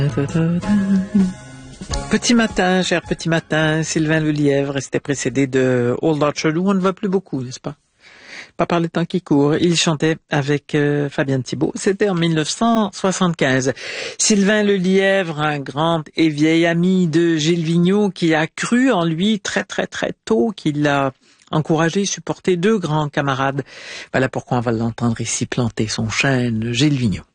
Petit matin, cher petit matin, Sylvain Lelièvre, c'était précédé de Old Orchard, où on ne va plus beaucoup, n'est-ce pas? Pas par le temps qui court. Il chantait avec Fabienne Thibault. C'était en 1975. Sylvain Lelièvre, un grand et vieil ami de Gilles Vigneault, qui a cru en lui très très très tôt, qui l'a encouragé, supporté, deux grands camarades. Voilà pourquoi on va l'entendre ici planter son chêne, Gilles Vigneault.